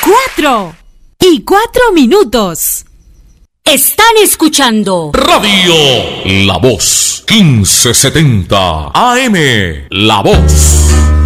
4:04. Están escuchando Radio La Voz 1570 AM. La Voz.